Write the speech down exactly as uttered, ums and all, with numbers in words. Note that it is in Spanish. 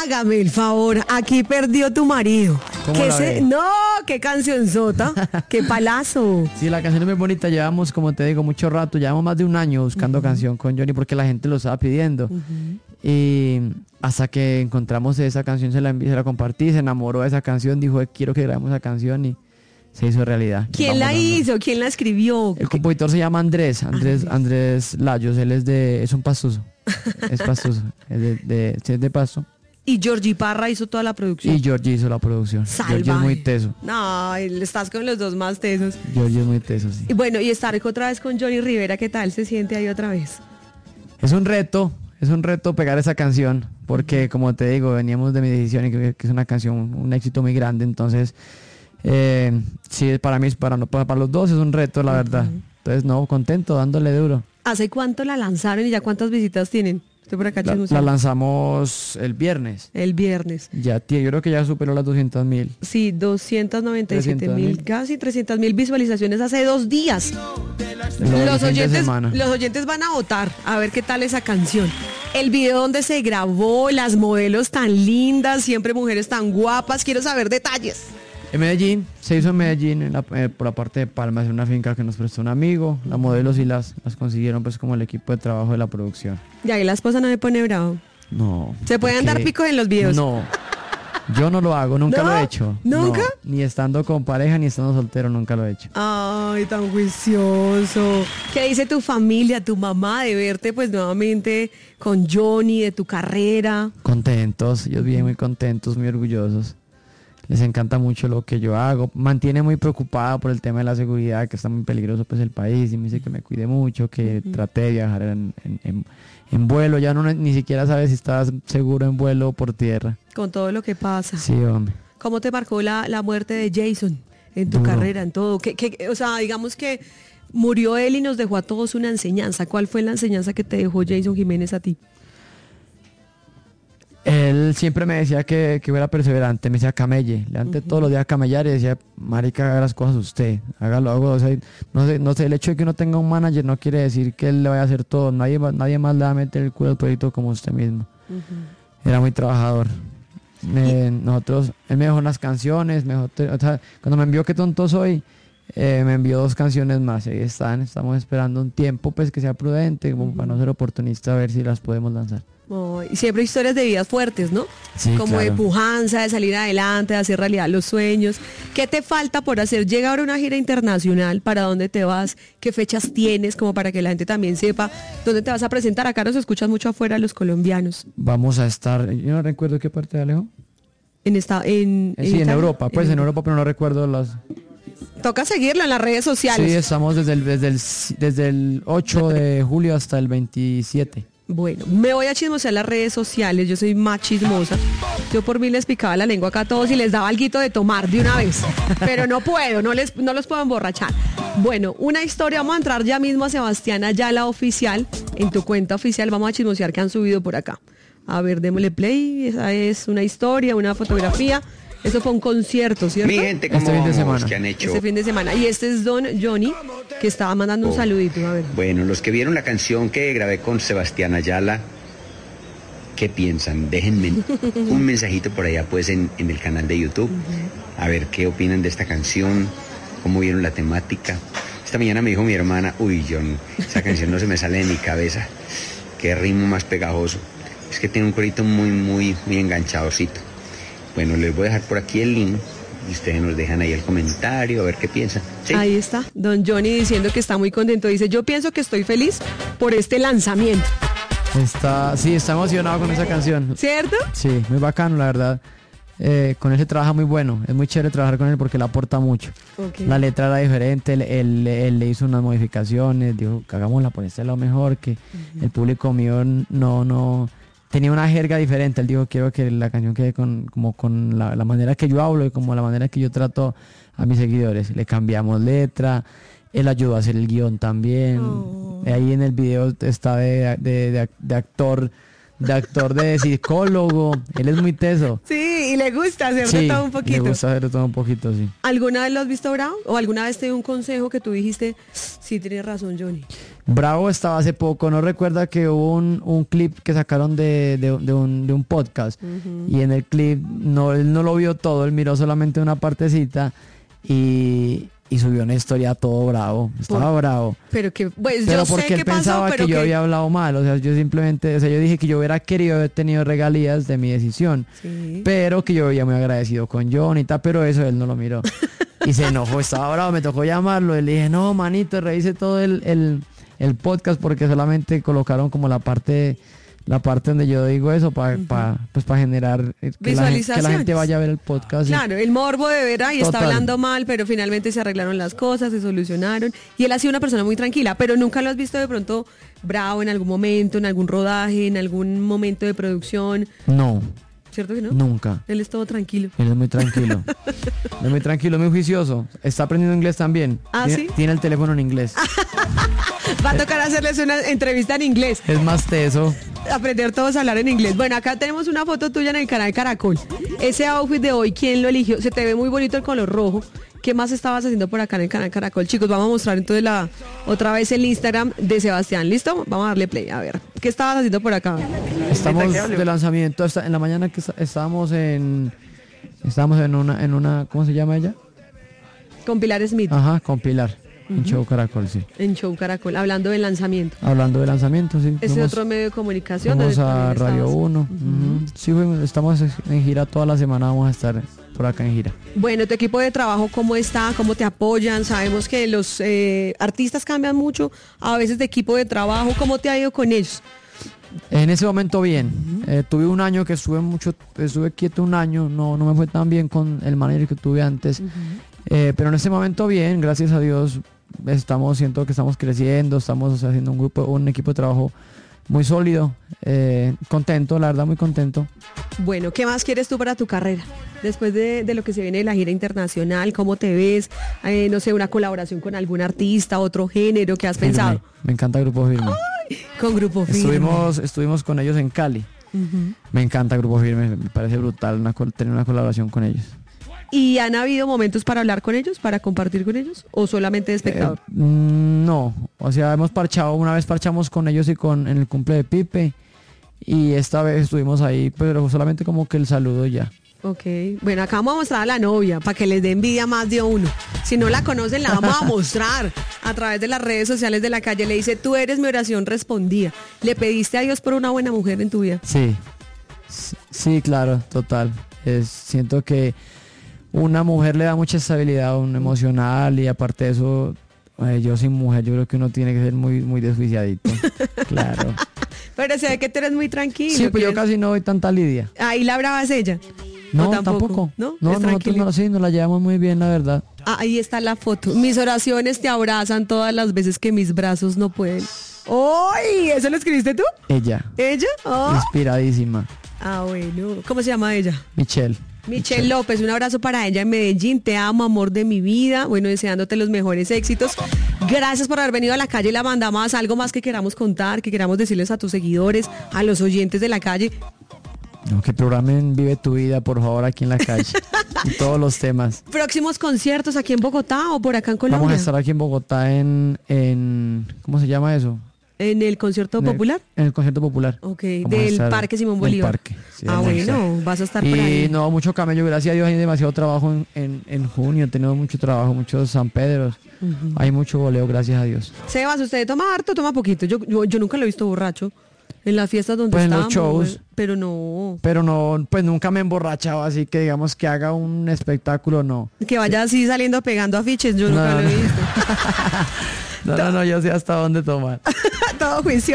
Hágame el favor, aquí perdió tu marido. ¿Cómo ¿Qué la se... ve? No, qué cancionzota, qué palazo. Sí, la canción es muy bonita. Llevamos, como te digo, mucho rato. Llevamos más de un año buscando uh-huh. canción con Johnny porque la gente lo estaba pidiendo. Uh-huh. Y hasta que encontramos esa canción, se la, envié, se la compartí, se enamoró de esa canción, dijo, quiero que grabemos esa canción y se hizo realidad. ¿Quién la hizo? ¿Quién la escribió? El compositor se llama Andrés, Andrés, Andrés Layos. Él es de, es un pastuso. Es pastuso, es de, de, es de Pasto. Y Georgie Parra hizo toda la producción. Y Georgie hizo la producción. Salvaje. Georgie es muy teso. No, estás con los dos más tesos. Georgie es muy teso, sí. Y bueno, y estar otra vez con Johnny Rivera, ¿qué tal se siente ahí otra vez? Es un reto, es un reto pegar esa canción, porque como te digo, veníamos de mi decisión y que, que es una canción, un éxito muy grande, entonces, eh, sí, para mí, para, para, para los dos es un reto, la uh-huh. verdad. Entonces, no, contento, dándole duro. ¿Hace cuánto la lanzaron y ya cuántas visitas tienen? Estoy por acá la, la lanzamos el viernes. El viernes. Ya, tío, yo creo que ya superó las doscientas mil. Sí, doscientas noventa y siete mil, casi trescientas mil visualizaciones hace dos días. Los oyentes, los oyentes van a votar a ver qué tal esa canción. El video donde se grabó, las modelos tan lindas, siempre mujeres tan guapas. Quiero saber detalles. En Medellín, se hizo en Medellín, en la, eh, por la parte de Palmas, en una finca que nos prestó un amigo. Las modelos y las, las consiguieron pues como el equipo de trabajo de la producción. Y ahí la esposa no se pone bravo. No. ¿Se pueden dar picos en los videos? No, yo no lo hago, nunca ¿No? lo he hecho. ¿Nunca? No, ni estando con pareja, ni estando soltero, nunca lo he hecho. Ay, tan juicioso. ¿Qué dice tu familia, tu mamá de verte pues nuevamente con Johnny, de tu carrera? Contentos, ellos bien muy contentos, muy orgullosos. Les encanta mucho lo que yo hago. Mantiene muy preocupada por el tema de la seguridad, que está muy peligroso pues el país, y me dice que me cuide mucho, que uh-huh. trate de viajar en, en, en, en vuelo. Ya no ni siquiera sabe si estás seguro en vuelo o por tierra. Con todo lo que pasa. Sí, hombre. ¿Cómo te marcó la, la muerte de Jason en tu Duro. carrera, en todo? ¿Qué, qué, o sea, digamos que murió él y nos dejó a todos una enseñanza. ¿Cuál fue la enseñanza que te dejó Jason Jiménez a ti? Él siempre me decía que, que fuera perseverante, me decía camelle, levante uh-huh. todos los días a camellar y decía, marica, haga las cosas usted, hágalo, hago, o sea, no sé, no sé, el hecho de que uno tenga un manager no quiere decir que él le vaya a hacer todo, nadie, nadie más le va a meter el culo al proyecto como usted mismo. Uh-huh. Era muy trabajador. Me, nosotros, él me dejó unas canciones, me dejó, o sea, cuando me envió Qué tonto soy, eh, me envió dos canciones más, ahí están, estamos esperando un tiempo pues que sea prudente, como uh-huh. para no ser oportunista, a ver si las podemos lanzar. Oh, y siempre historias de vidas fuertes, ¿no? Sí, como claro. de pujanza, de salir adelante, de hacer realidad los sueños. ¿Qué te falta por hacer? Llega ahora una gira internacional, ¿para dónde te vas? ¿Qué fechas tienes? Como para que la gente también sepa dónde te vas a presentar. Acá nos escuchan mucho afuera los colombianos. Vamos a estar, yo no recuerdo qué parte de Alejo. En esta, en, en, sí, en Europa, pues en, en Europa, pero no recuerdo las... Toca seguirlo en las redes sociales. Sí, estamos desde el, desde el, desde el ocho de julio hasta el veintisiete. Bueno, me voy a chismosear las redes sociales, yo soy más chismosa. Yo por mí les picaba la lengua acá a todos y les daba alguito de tomar de una vez. Pero no puedo, no les no los puedo emborrachar. Bueno, una historia, vamos a entrar ya mismo a Sebastián Ayala Oficial. En tu cuenta oficial vamos a chismosear que han subido por acá. A ver, démosle play, esa es una historia, una fotografía. Eso fue un concierto, ¿cierto? Mi gente, ¿cómo este fin de vamos? semana. ¿Qué han hecho? Este fin de semana. Y este es Don Johnny, que estaba mandando oh. un saludito. A ver. Bueno, los que vieron la canción que grabé con Sebastián Ayala, ¿qué piensan? Déjenme un mensajito por allá, pues, en, en el canal de YouTube. Uh-huh. A ver qué opinan de esta canción, cómo vieron la temática. Esta mañana me dijo mi hermana, uy, John, esa canción no se me sale de mi cabeza. Qué ritmo más pegajoso. Es que tiene un corito muy, muy, muy enganchadocito. Bueno, les voy a dejar por aquí el link y ustedes nos dejan ahí el comentario, a ver qué piensan. ¿Sí? Ahí está, Don Johnny diciendo que está muy contento. Dice, yo pienso que estoy feliz por este lanzamiento. Está, sí, está emocionado con esa canción. ¿Cierto? Sí, muy bacano, la verdad. Eh, con él se trabaja muy bueno, es muy chévere trabajar con él porque le aporta mucho. Okay. La letra era diferente, él, él, él le hizo unas modificaciones, dijo que hagámosla por este lado mejor, que uh-huh. el público mío no, no... tenía una jerga diferente, él dijo quiero que la canción quede con, como con la, la manera que yo hablo y como la manera que yo trato a mis seguidores. Le cambiamos letra, él ayudó a hacer el guión también. Oh. Ahí en el video está de, de, de, de actor, de actor de psicólogo, él es muy teso. Sí, y le gusta hacer sí, de todo un poquito. Le gusta hacer de todo un poquito, sí. ¿Alguna vez lo has visto bravo? ¿O alguna vez te dio un consejo que tú dijiste, sí, tienes razón, Johnny? Bravo estaba hace poco, ¿no recuerda que hubo un, un clip que sacaron de, de, de, un, de un podcast? Uh-huh. Y en el clip no, él no lo vio todo, él miró solamente una partecita y, y subió una historia todo bravo, estaba Por, bravo. Pero que, pues pero yo porque sé él qué pensaba pasó, pero que, que yo había hablado mal, o sea, yo simplemente, o sea, yo dije que yo hubiera querido haber tenido regalías de mi decisión, sí. Pero que yo había muy agradecido con John y tal, pero eso él no lo miró. Y se enojó, estaba bravo, me tocó llamarlo, y le dije, no, manito, revise todo el... el el podcast porque solamente colocaron como la parte la parte donde yo digo eso para uh-huh. pa, pues para generar que la, que la gente vaya a ver el podcast. Claro, y... el morbo de ver ahí está hablando mal, pero finalmente se arreglaron las cosas, se solucionaron y él ha sido una persona muy tranquila, pero nunca lo has visto de pronto bravo en algún momento, en algún rodaje, en algún momento de producción. No. ¿Cierto que no? Nunca. Él es todo tranquilo. Él es muy tranquilo. Es muy tranquilo, muy juicioso. Está aprendiendo inglés también. ¿Ah, tiene, sí? Tiene el teléfono en inglés. Va a tocar hacerles una entrevista en inglés. Es más teso. Aprender todos a hablar en inglés. Bueno, acá tenemos una foto tuya en el canal Caracol. Ese outfit de hoy, ¿quién lo eligió? Se te ve muy bonito el color rojo. ¿Qué más estabas haciendo por acá en el canal Caracol? Chicos, vamos a mostrar entonces la otra vez el Instagram de Sebastián. ¿Listo? Vamos a darle play. A ver, ¿qué estabas haciendo por acá? Estamos de lanzamiento. En la mañana que estábamos en... Estábamos en una... en una ¿cómo se llama ella? Con Pilar Smith. Ajá, con Pilar. Uh-huh. En Show Caracol, sí. En Show Caracol, hablando del lanzamiento. Hablando de lanzamiento, sí. Ese otro medio de comunicación. Vamos a Radio uno. Uh-huh. Uh-huh. Sí, estamos en gira toda la semana, vamos a estar por acá en gira. Bueno, tu equipo de trabajo, ¿cómo está? ¿Cómo te apoyan? Sabemos que los eh, artistas cambian mucho, a veces de equipo de trabajo. ¿Cómo te ha ido con ellos? En ese momento bien. Uh-huh. eh, tuve un año que estuve mucho, estuve quieto un año, no, no me fue tan bien con el manager que tuve antes. Uh-huh. eh, pero en ese momento bien, gracias a Dios. Estamos, siento que estamos creciendo, estamos haciendo un grupo, un equipo de trabajo muy sólido, eh, contento, la verdad muy contento. Bueno, ¿qué más quieres tú para tu carrera? Después de, de lo que se viene de la gira internacional, ¿cómo te ves? Eh, no sé, una colaboración con algún artista, otro género, ¿qué has Firme. pensado? Me encanta Grupo Firme. Ay, con Grupo Firme. Estuvimos, estuvimos con ellos en Cali. Uh-huh. Me encanta Grupo Firme, me parece brutal una, tener una colaboración con ellos. ¿Y han habido momentos para hablar con ellos, para compartir con ellos? ¿O solamente de espectador? Eh, no, o sea, hemos parchado, una vez parchamos con ellos y con en el cumple de Pipe. Y esta vez estuvimos ahí, pero solamente como que el saludo ya. Ok, bueno, acá vamos a mostrar a la novia para que les dé envidia más de uno. Si no la conocen, la vamos a mostrar a través de las redes sociales de La Calle. Le dice, tú eres mi oración respondida. ¿Le pediste a Dios por una buena mujer en tu vida? Sí, sí, claro, total. Es, siento que una mujer le da mucha estabilidad, un emocional, y aparte de eso, eh, yo sin mujer, yo creo que uno tiene que ser muy, muy desjuiciadito. Claro. Pero se ve que tú eres muy tranquilo. Sí, pues yo casi no doy tanta lidia. Ahí la brava es ella. No, tampoco. tampoco. No, no nosotros no, sí, nos la llevamos muy bien, la verdad. Ah, ahí está la foto. Mis oraciones te abrazan todas las veces que mis brazos no pueden. ¡Ay! ¿Eso lo escribiste tú? Ella. ¿Ella? Oh. Inspiradísima. Ah, bueno. ¿Cómo se llama ella? Michelle. Michelle, Michelle López, un abrazo para ella en Medellín. Te amo, amor de mi vida. Bueno, deseándote los mejores éxitos. Gracias por haber venido a La Calle La Banda Más. Algo más que queramos contar, que queramos decirles a tus seguidores, a los oyentes de La Calle. No, que programen Vive tu Vida, por favor, aquí en La Calle. Y todos los temas. ¿Próximos conciertos aquí en Bogotá o por acá en Colombia? Vamos a estar aquí en Bogotá en, en ¿cómo se llama eso? ¿En el concierto en el, popular? En el concierto popular. Ok, del Parque Simón Bolívar. Del parque, sí, ah, bueno, vas a estar y por ahí. Y no, mucho camello, gracias a Dios hay demasiado trabajo en, en, en junio, tenemos mucho trabajo, muchos San Pedros, uh-huh. Hay mucho boleo, gracias a Dios. Sebas, ¿usted toma harto o toma poquito? Yo, yo, yo nunca lo he visto borracho. En las fiestas donde pues estábamos, en los shows, pero no. Pero no, pues nunca me he emborrachado, así que digamos que haga un espectáculo, no. Que vaya así saliendo pegando afiches, yo no, nunca no, lo he visto. no, no, no, yo sé hasta dónde tomar. Todo juicio.